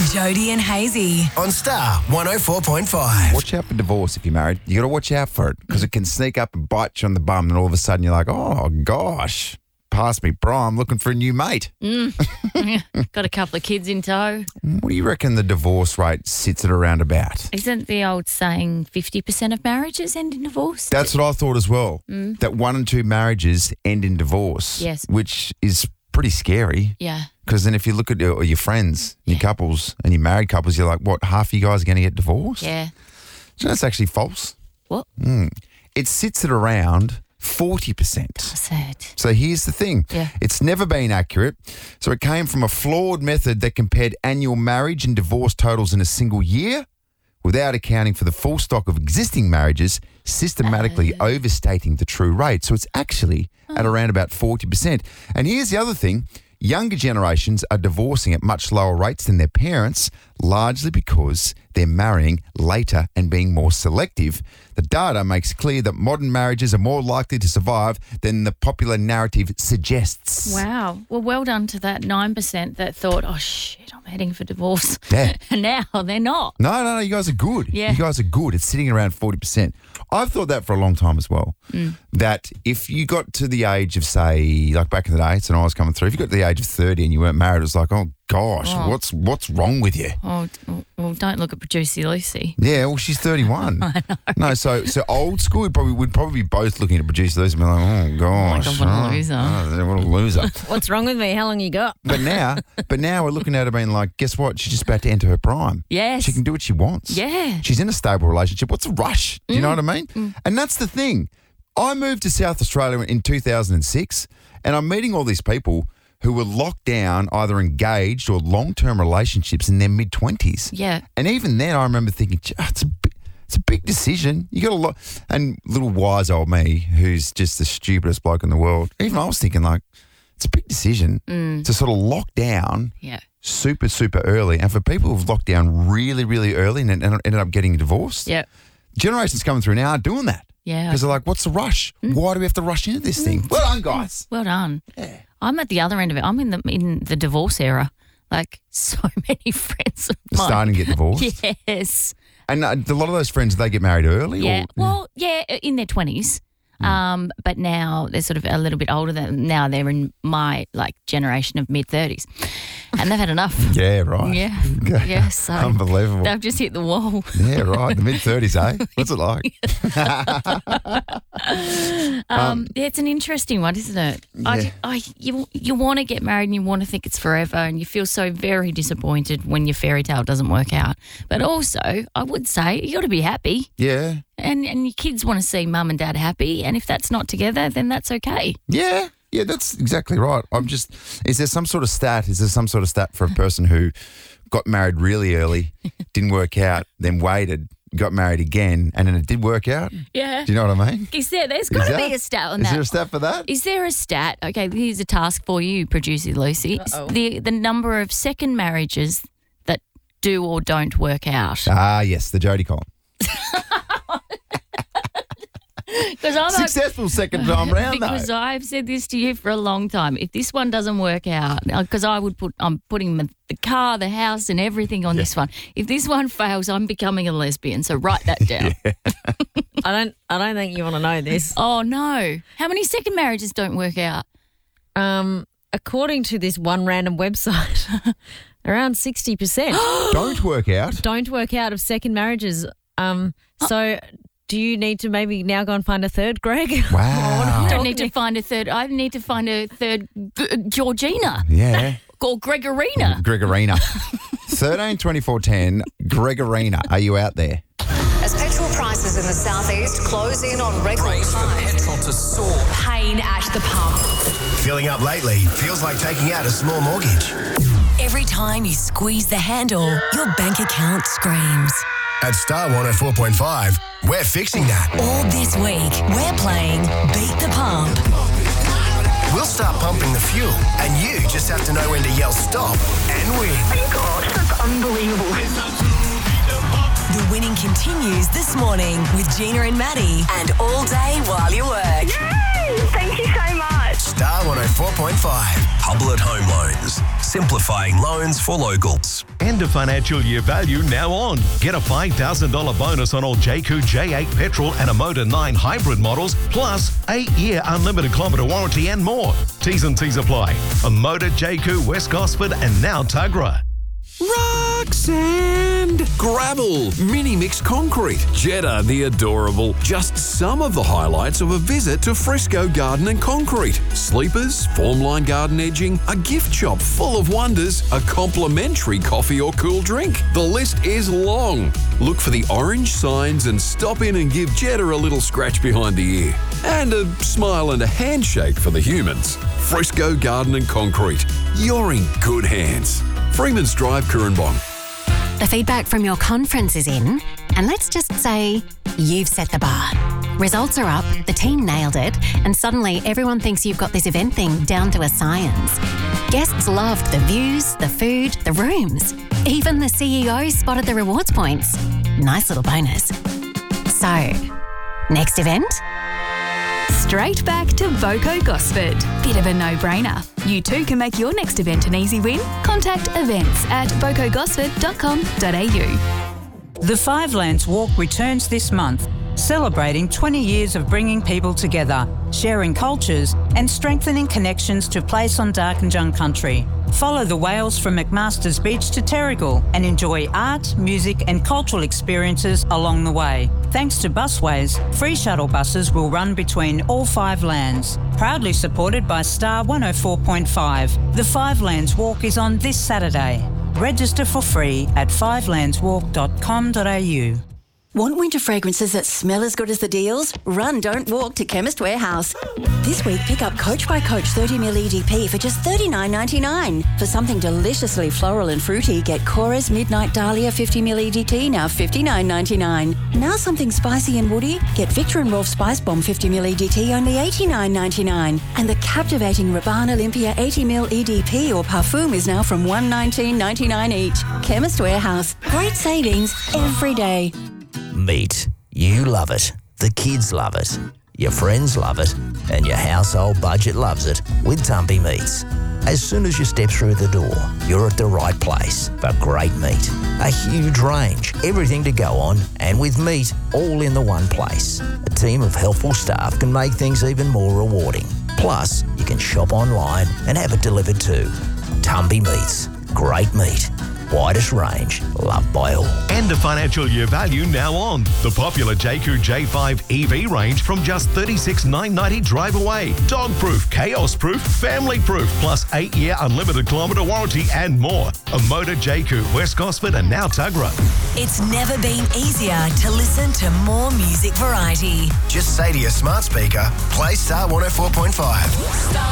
Jody and Hazy on Star 104.5. Watch out for divorce if you're married. You got to watch out for it because it can sneak up and bite you on the bum, and all of a sudden you're like, oh gosh, pass me, bro. I'm looking for a new mate. Got a couple of kids in tow. What do you reckon the divorce rate sits at around about? Isn't the old saying 50% of marriages end in divorce? That's what I thought as well. That 1 in 2 marriages end in divorce. Yes. Which is pretty scary. Yeah. Because then if you look at your friends, your couples, and your married couples, you're like, what, half of you guys are going to get divorced? Yeah. So that's actually false. What? It sits at around 40%. Sad. So here's the thing. Yeah. It's never been accurate. So it came from a flawed method that compared annual marriage and divorce totals in a single year without accounting for the full stock of existing marriages, systematically overstating the true rate. So it's actually at around about 40%. And here's the other thing. Younger generations are divorcing at much lower rates than their parents, largely because they're marrying later and being more selective. The data makes clear that modern marriages are more likely to survive than the popular narrative suggests. Wow. Well done to that 9% that thought, oh, shit, I'm heading for divorce. Yeah. And now they're not. No, you guys are good. Yeah. You guys are good. It's sitting around 40%. I've thought that for a long time as well, that if you got to the age of, say, like back in the day, when I was coming through, if you got to the age of 30 and you weren't married, it was like, oh, gosh, what's wrong with you? Oh, well, don't look at Producer Lucy. Yeah, well, she's 31. I know. No, so old school, we'd probably be both looking at Producer Lucy and be like, oh, gosh. Oh, what a loser. What a loser. What's wrong with me? How long you got? But now we're looking at her being like, guess what? She's just about to enter her prime. Yes. She can do what she wants. Yeah. She's in a stable relationship. What's the rush? Do you know what I mean? And that's the thing. I moved to South Australia in 2006 and I'm meeting all these people who were locked down, either engaged or long-term relationships in their mid-20s. Yeah. And even then I remember thinking, it's a big decision. You got a lot. And little wise old me, who's just the stupidest bloke in the world, even I was thinking like, it's a big decision to sort of lock down super, super early. And for people who've locked down really, really early and ended up getting divorced, generations coming through now are doing that. Yeah. Because they're like, what's the rush? Why do we have to rush into this thing? Well done, guys. Well done. Yeah. I'm at the other end of it. I'm in the divorce era. Like, so many friends of mine. Starting to get divorced? Yes. And a lot of those friends, they get married early? Yeah. Or? Well, yeah, in their 20s. But now they're sort of a little bit older than now. They're in my generation of mid-30s, and they've had enough. Yeah, right. Yeah, yeah. So unbelievable. They've just hit the wall. Yeah, right. The mid-30s, eh? What's it like? Yeah, it's an interesting one, isn't it? Yeah. You want to get married and you want to think it's forever, and you feel so very disappointed when your fairy tale doesn't work out. But also, I would say you got to be happy. Yeah. And your kids want to see mum and dad happy, and if that's not together, then that's okay. Yeah, that's exactly right. Is there some sort of stat? Is there some sort of stat for a person who got married really early, didn't work out, then waited, got married again, and then it did work out? Yeah. Do you know what I mean? There's got to be a stat on that. Is there a stat for that? Is there a stat? Okay, here's a task for you, Producer Lucy. The number of second marriages that do or don't work out. Ah, yes, the Jody column. Successful second time round, because though. I've said this to you for a long time. If this one doesn't work out, because I'm putting the car, the house, and everything on this one. If this one fails, I'm becoming a lesbian. So write that down. I don't think you want to know this. Oh no! How many second marriages don't work out? According to this one random website, around 60% Don't work out. don't work out of second marriages. So. Do you need to maybe now go and find a third, Greg? Wow. I don't need to find a third. I need to find a third Georgina. Yeah. Or Gregorina. Gregorina. 13 24 10. Gregorina. Are you out there? As petrol prices in the southeast close in on record highs. Petrol to soar. Pain at the pump. Filling up lately feels like taking out a small mortgage. Every time you squeeze the handle, your bank account screams. At Star 104.5, we're fixing that. All this week, we're playing Beat the Pump. We'll start pumping the fuel, and you just have to know when to yell stop and win. Oh my gosh, that's unbelievable. The winning continues this morning with Gina and Maddie, and all day while you work. Yay! Thank you so much. Star 104.5. Hublet Home Loans, simplifying loans for locals. End of financial year value now on. Get a $5,000 bonus on all JQ J8 petrol and a Motor 9 hybrid models, plus 8-year unlimited kilometre warranty and more. T's and C's apply. A Motor JQ West Gosford and now Tuggerah. Rock, sand, gravel, mini mix concrete, Jetta the adorable. Just some of the highlights of a visit to Frisco Garden and Concrete. Sleepers, formline garden edging, a gift shop full of wonders, a complimentary coffee or cool drink. The list is long. Look for the orange signs and stop in and give Jetta a little scratch behind the ear. And a smile and a handshake for the humans. Frisco Garden and Concrete. You're in good hands. Freeman's Drive, Coorambong. The feedback from your conference is in, and let's just say you've set the bar. Results are up, the team nailed it, and suddenly everyone thinks you've got this event thing down to a science. Guests loved the views, the food, the rooms. Even the CEO spotted the rewards points. Nice little bonus. So, next event? Straight back to Voco Gosford. Bit of a no-brainer. You too can make your next event an easy win. Contact events at vocogosford.com.au. The Five Lands Walk returns this month, celebrating 20 years of bringing people together, sharing cultures and strengthening connections to place on Darkinjung country. Follow the whales from McMaster's Beach to Terrigal and enjoy art, music and cultural experiences along the way. Thanks to Busways, free shuttle buses will run between all five lands. Proudly supported by Star 104.5. The Five Lands Walk is on this Saturday. Register for free at fivelandswalk.com.au. Want winter fragrances that smell as good as the deals? Run, don't walk to Chemist Warehouse. This week, pick up Coach by Coach 30ml EDP for just $39.99. For something deliciously floral and fruity, get Cora's Midnight Dahlia 50ml EDT, now $59.99. Now something spicy and woody? Get Victor and Rolf Spice Bomb 50ml EDT, only $89.99. And the captivating Rabanne Olympia 80ml EDP or Parfum is now from $119.99 each. Chemist Warehouse. Great savings every day. Meat. You love it. The kids love it. Your friends love it. And your household budget loves it with Tumpy Meats. As soon as you step through the door, you're at the right place for great meat. A huge range, everything to go on, and with meat all in the one place. A team of helpful staff can make things even more rewarding. Plus, you can shop online and have it delivered too. Tumpy Meats. Great meat. Widest range, loved by all. End of financial year value now on. The popular JQ J5 EV range from just $36,990 drive away. Dog-proof, chaos-proof, family-proof, plus 8-year unlimited kilometre warranty and more. A Motor JQ, West Gosford and now Tuggerah. It's never been easier to listen to more music variety. Just say to your smart speaker, play Star 104.5. Star